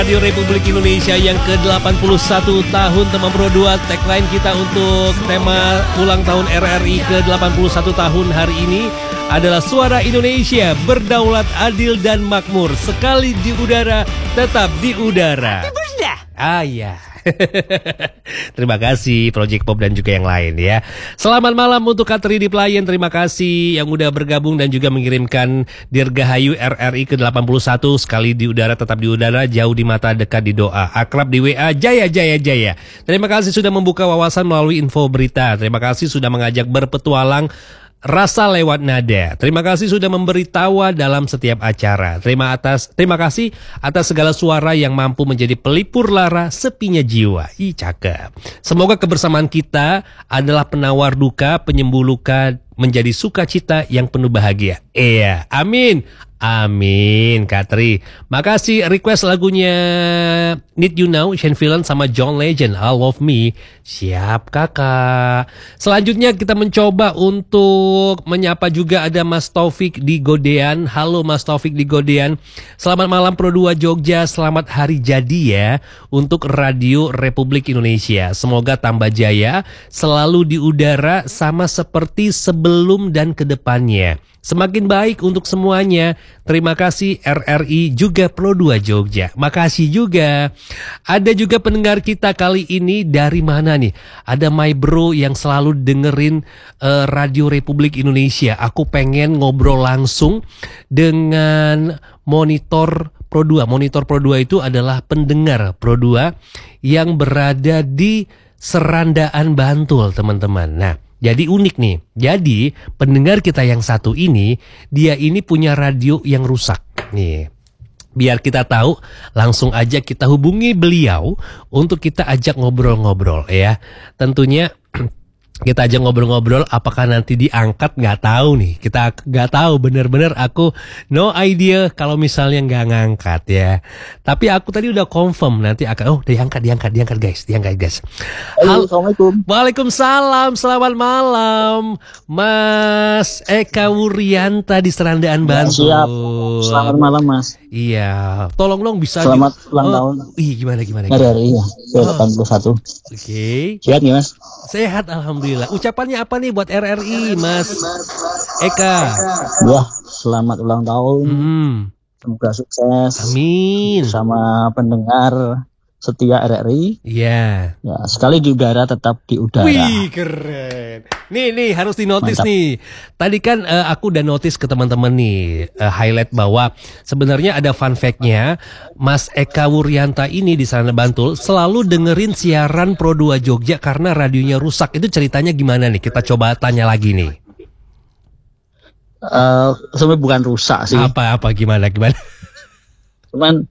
Radio Republik Indonesia yang ke-81 tahun teman Pro 2. Tagline kita untuk tema ulang tahun RRI ke-81 tahun hari ini adalah Suara Indonesia berdaulat, adil dan makmur. Sekali di udara, tetap di udara. Ya. Terima kasih Project Pop dan juga yang lain ya. Selamat malam untuk Katri di Pelayan. Terima kasih yang udah bergabung dan juga mengirimkan Dirgahayu RRI ke-81. Sekali di udara, tetap di udara, jauh di mata, dekat di doa, akrab di WA, jaya jaya jaya. Terima kasih sudah membuka wawasan melalui info berita. Terima kasih sudah mengajak berpetualang rasa lewat nada. Terima kasih sudah memberi tawa dalam setiap acara. Terima kasih atas segala suara yang mampu menjadi pelipur lara sepinya jiwa. Cakep. Semoga kebersamaan kita adalah penawar duka, penyembuh luka, menjadi sukacita yang penuh bahagia. Iya, amin. Amin, Katri. Makasih request lagunya Need You Now, Shane Villan sama John Legend, I Love Me. Siap kakak. Selanjutnya kita mencoba untuk menyapa juga ada Mas Taufik di Godean. Halo Mas Taufik di Godean. Selamat malam Pro 2 Jogja. Selamat hari jadi ya untuk Radio Republik Indonesia. Semoga tambah jaya, selalu di udara sama seperti sebelum dan kedepannya. Semakin baik untuk semuanya. Terima kasih RRI juga Pro 2 Jogja. Makasih juga. Ada juga pendengar kita kali ini dari mana nih? Ada my bro yang selalu dengerin Radio Republik Indonesia. Aku pengen ngobrol langsung dengan Monitor Pro 2. Monitor Pro 2 itu adalah pendengar Pro 2 yang berada di Serandaan Bantul, teman-teman. Nah, jadi unik nih. Jadi pendengar kita yang satu ini, dia ini punya radio yang rusak. Nih, biar kita tahu, langsung aja kita hubungi beliau untuk kita ajak ngobrol-ngobrol ya. Tentunya kita ajak ngobrol-ngobrol, apakah nanti diangkat nggak tahu nih. Kita nggak tahu, bener-bener aku no idea kalau misalnya nggak ngangkat ya. Tapi aku tadi udah confirm nanti akan diangkat guys. Halo, Assalamualaikum. Waalaikumsalam, selamat malam Mas Eka Wuryanta di Serandaan Bantul. Siap, selamat malam Mas. Iya, tolong dong bisa. Selamat ulang tahun. Gimana? RRI ya, 81. Oke. Sehat nih Mas? Sehat alhamdulillah. Ucapannya apa nih buat RRI Mas Eka? Wah, selamat ulang tahun. Semoga sukses. Amin. Sama pendengar setia RRI. Iya. Ya, sekali di udara tetap di udara. Wih, keren. Nih harus dinotis. Mantap. Nih. Tadi kan aku udah notice ke teman-teman nih, highlight bahwa sebenarnya ada fun fact-nya. Mas Eka Wuryanta ini di sana Bantul selalu dengerin siaran Pro 2 Jogja karena radionya rusak. Itu ceritanya gimana nih? Kita coba tanya lagi nih. Sebenarnya bukan rusak sih. Apa gimana? Cuman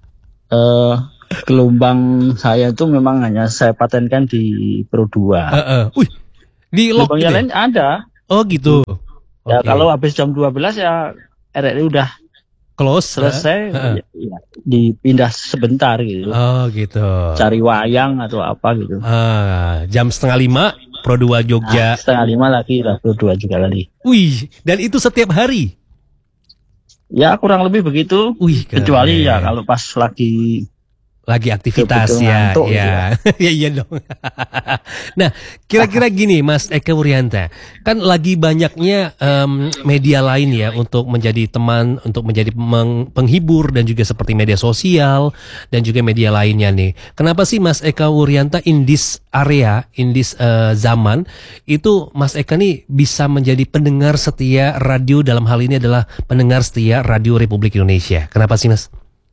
gelombang saya itu memang hanya saya patenkan di Pro 2. Wih, di gelombang yang lain ada. Oh gitu. Ya okay. Kalau habis jam 12 ya RRI udah close, selesai. Ya, dipindah sebentar gitu. Oh gitu. Cari wayang atau apa gitu. Jam 4:30 Pro 2 Jogja. 4:30 lagi lah Pro 2 juga kali. Wih, dan itu setiap hari? Ya kurang lebih begitu. Wih, kecuali ya kalau pas lagi aktivitas ya. Iya dong. Nah, kira-kira gini Mas Eka Wuryanta, kan lagi banyaknya media lain ya untuk menjadi teman, untuk menjadi penghibur dan juga seperti media sosial dan juga media lainnya nih. Kenapa sih Mas Eka Wuryanta in this area, in this zaman itu Mas Eka nih bisa menjadi pendengar setia radio, dalam hal ini adalah pendengar setia Radio Republik Indonesia. Kenapa sih Mas?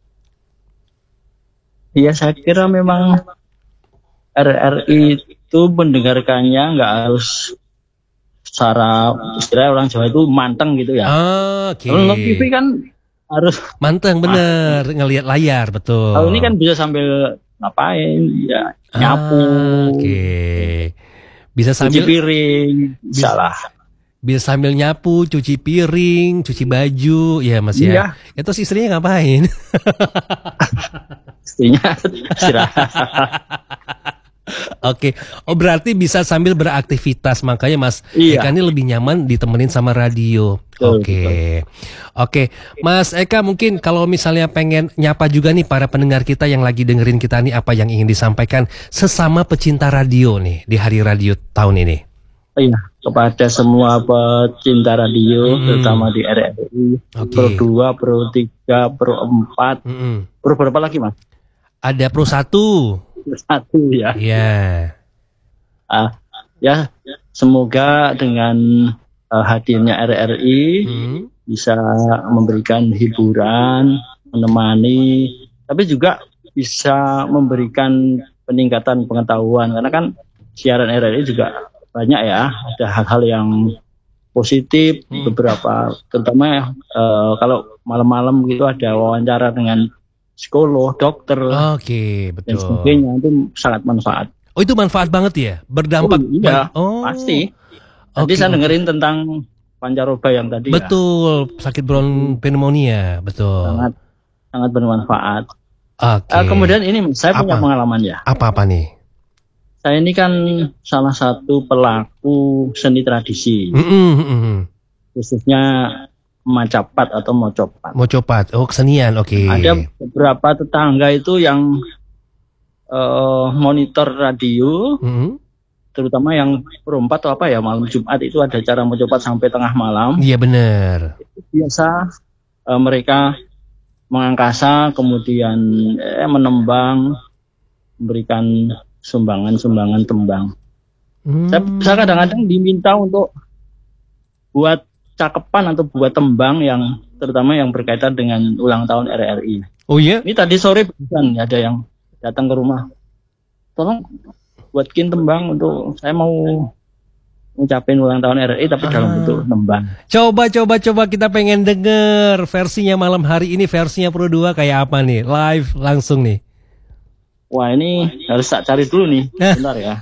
Ya saya kira memang RRI itu mendengarkannya nggak harus secara istilah orang Jawa itu manteng gitu ya. Oke. Kalau TV kan harus manteng bener, ngelihat layar betul. Kalau ini kan bisa sambil ngapain ya, nyapu. Oke. Bisa sambil cuci piring, bisa sambil nyapu, cuci piring, cuci baju, ya Mas ya. Iya. Itu istrinya ngapain? Istrinya istirahat. Oke. Oh berarti bisa sambil beraktivitas, makanya Mas Iya. Eka ini lebih nyaman ditemenin sama radio. Betul, Oke. Mas Eka mungkin kalau misalnya pengen nyapa juga nih para pendengar kita yang lagi dengerin kita nih, apa yang ingin disampaikan sesama pecinta radio nih di Hari Radio tahun ini? Iya, kepada semua pecinta radio, terutama di RRI, Pro 2, Pro 3, Pro 4, Pro berapa lagi Mas? Ada Pro 1. Satu ya. Iya. Ya, semoga dengan hadirnya RRI bisa memberikan hiburan, menemani, tapi juga bisa memberikan peningkatan pengetahuan, karena kan siaran RRI juga banyak ya, ada hal-hal yang positif, beberapa, terutama kalau malam-malam gitu ada wawancara dengan psikolog, dokter, Oke, dan betul. sebagainya, itu sangat manfaat. Oh itu manfaat banget ya, berdampak. Iya, Oh, pasti. Tadi oke, saya oke. dengerin tentang pancaroba yang tadi ya, Betul, sakit pneumonia, betul. sangat bermanfaat. Oke. Kemudian ini saya punya Apa? pengalaman ya. Apa nih? Saya ini kan salah satu pelaku seni tradisi, khususnya macapat atau mocopat. Mau copat, oh kesenian, oke. Ada beberapa tetangga itu yang monitor radio, terutama yang perempat atau apa ya, malam Jumat itu ada acara mocopat sampai tengah malam. Iya benar. Biasa mereka mengangkasa, kemudian menembang, memberikan sumbangan tembang. Saya kadang-kadang diminta untuk buat cakepan atau buat tembang yang terutama yang berkaitan dengan ulang tahun RRI. Oh iya? Ini tadi sore bukan ada yang datang ke rumah, tolong buatkin tembang untuk saya mau ngucapin ulang tahun RRI tapi dalam bentuk tembang. Coba kita pengen denger versinya malam hari ini, versinya Pro 2 kayak apa nih? Live langsung nih. Wah, ini harus tak cari dulu nih. Bentar ya.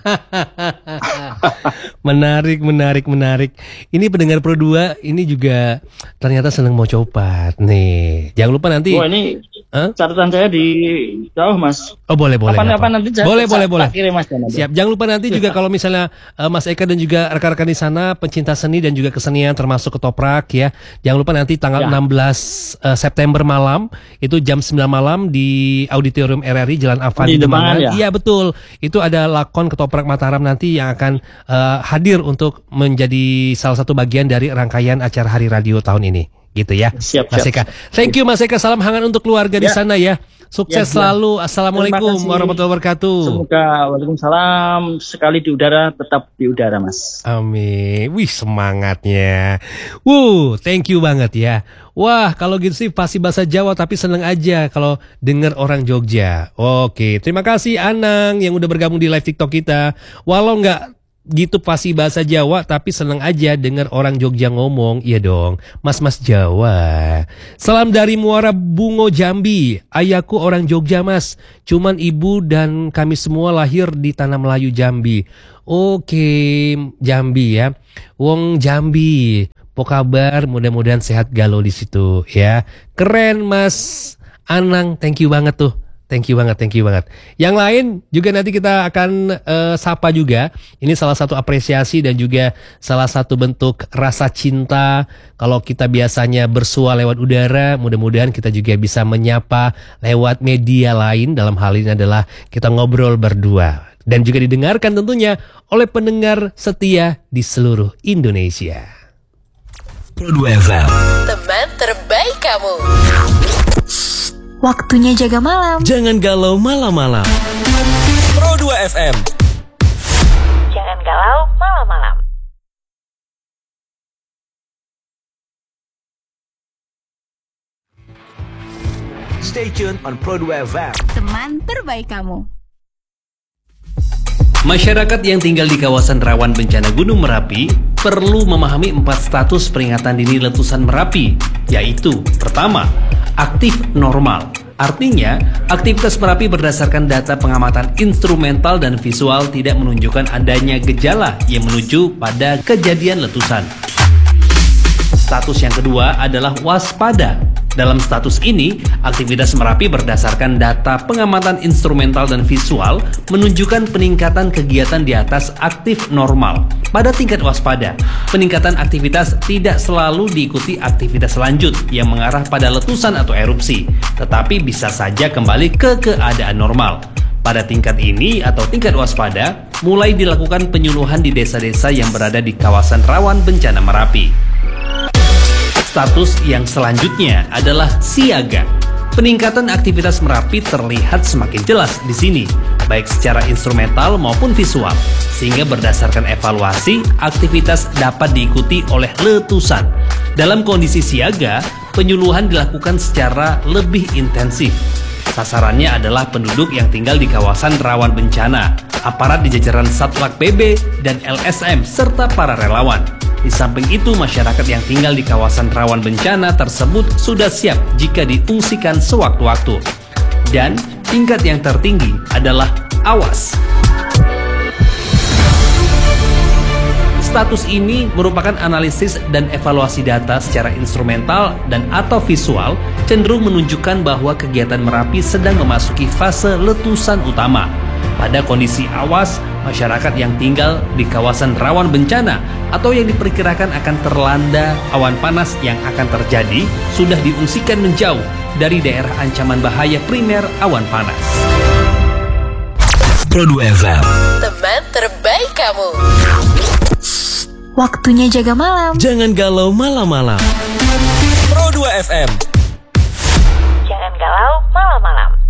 Menarik. Ini pendengar Pro 2 ini juga ternyata seneng mau copat nih. Jangan lupa nanti. Wah, ini catatan saya di jauh Mas. Oh boleh. Apa nanti Boleh. tak kirim Mas. Siap. Jangan lupa nanti juga kalau misalnya Mas Eka dan juga rekan-rekan di sana pecinta seni dan juga kesenian termasuk ketoprak ya. Jangan lupa nanti tanggal 16 September malam itu jam 9 malam di Auditorium RRI Jalan Afan di Demangan. ya? Iya betul. Itu ada lakon ketoprak Mataram nanti yang akan hadir untuk menjadi salah satu bagian dari rangkaian acara Hari Radio tahun ini. Gitu ya. Siap, Mas Eka. Thank you Mas Eka. Salam hangat untuk keluarga di sana ya. Sukses selalu. Assalamualaikum Terima kasih. warahmatullahi wabarakatuh. Semoga waalaikumsalam, sekali di udara tetap di udara Mas. Amin. Wih semangatnya. Thank you banget ya. Wah kalau gitu sih pasti bahasa Jawa tapi seneng aja kalau denger orang Jogja. Oke, terima kasih Anang yang udah bergabung di live TikTok kita. Walau nggak gitu pasti bahasa Jawa tapi seneng aja denger orang Jogja ngomong. Iya dong, mas-mas Jawa. Salam dari Muara Bungo Jambi. Ayahku orang Jogja mas, cuman ibu dan kami semua lahir di Tanah Melayu Jambi. Oke, Jambi ya. Wong Jambi. Apa kabar? Mudah-mudahan sehat galau di situ ya. Keren Mas Anang, thank you banget tuh. Thank you banget. Yang lain juga nanti kita akan sapa juga. Ini salah satu apresiasi dan juga salah satu bentuk rasa cinta. Kalau kita biasanya bersua lewat udara, mudah-mudahan kita juga bisa menyapa lewat media lain. Dalam hal ini adalah kita ngobrol berdua. Dan juga didengarkan tentunya oleh pendengar setia di seluruh Indonesia. Pro 2 FM. Teman terbaik kamu. Waktunya jaga malam. Jangan galau malam-malam. Pro 2 FM. Jangan galau malam-malam. Stay tuned on Pro 2 FM. Teman terbaik kamu. Masyarakat yang tinggal di kawasan rawan bencana Gunung Merapi perlu memahami 4 status peringatan dini letusan Merapi, yaitu pertama, aktif normal. Artinya, aktivitas Merapi berdasarkan data pengamatan instrumental dan visual tidak menunjukkan adanya gejala yang menuju pada kejadian letusan. Status yang kedua adalah waspada. Dalam status ini, aktivitas Merapi berdasarkan data pengamatan instrumental dan visual menunjukkan peningkatan kegiatan di atas aktif normal. Pada tingkat waspada, peningkatan aktivitas tidak selalu diikuti aktivitas lanjut yang mengarah pada letusan atau erupsi, tetapi bisa saja kembali ke keadaan normal. Pada tingkat ini atau tingkat waspada, mulai dilakukan penyuluhan di desa-desa yang berada di kawasan rawan bencana Merapi. Status yang selanjutnya adalah siaga. Peningkatan aktivitas Merapi terlihat semakin jelas di sini, baik secara instrumental maupun visual, sehingga berdasarkan evaluasi, aktivitas dapat diikuti oleh letusan. Dalam kondisi siaga, penyuluhan dilakukan secara lebih intensif. Sasarannya adalah penduduk yang tinggal di kawasan rawan bencana, aparat di jajaran Satpol PP dan LSM, serta para relawan. Di samping itu, masyarakat yang tinggal di kawasan rawan bencana tersebut sudah siap jika diungsikan sewaktu-waktu. Dan tingkat yang tertinggi adalah awas. Status ini merupakan analisis dan evaluasi data secara instrumental dan atau visual cenderung menunjukkan bahwa kegiatan Merapi sedang memasuki fase letusan utama. Pada kondisi awas, masyarakat yang tinggal di kawasan rawan bencana atau yang diperkirakan akan terlanda awan panas yang akan terjadi sudah diungsikan menjauh dari daerah ancaman bahaya primer awan panas. Pro 2 FM. Teman terbaik kamu. Waktunya jaga malam. Jangan galau malam-malam. Pro 2 FM. Jangan galau malam-malam.